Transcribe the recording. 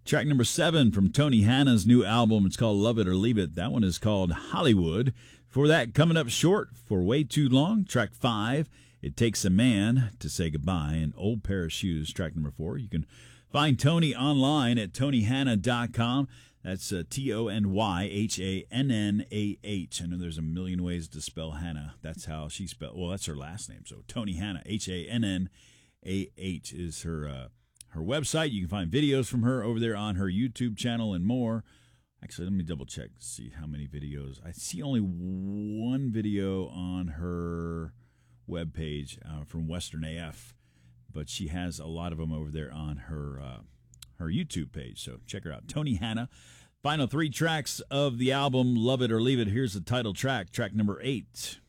Track number 7 from Tony Hanna's new album. It's called Love It or Leave It. That one is called Hollywood. For that, coming up short for Way Too Long, track 5, It Takes a Man to Say Goodbye, An Old Pair of Shoes, track number 4. You can find Tony online at TonyHanna.com. That's TonyHannah. I know there's a million ways to spell Hannah. That's how she spelled. Well, that's her last name. So Tony Hanna, Hannah is her website. You can find videos from her over there on her YouTube channel and more. Actually, let me double check to see how many videos. I see only one video on her webpage from Western AF, but she has a lot of them over there on her YouTube page. So check her out, Tony Hanna. Final 3 tracks of the album, Love It or Leave It. Here's the title track, track number 8.